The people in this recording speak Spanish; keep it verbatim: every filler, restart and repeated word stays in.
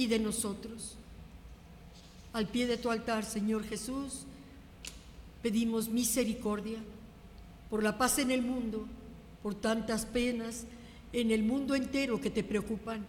y de nosotros. Al pie de tu altar, Señor Jesús, pedimos misericordia por la paz en el mundo, por tantas penas en el mundo entero que te preocupan.